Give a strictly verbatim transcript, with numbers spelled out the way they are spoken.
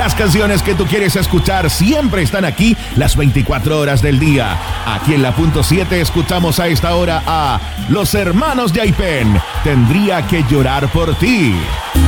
Las canciones que tú quieres escuchar siempre están aquí las veinticuatro horas del día. Aquí en la punto siete escuchamos a esta hora a Los Hermanos Yaipen. Tendría que llorar por ti.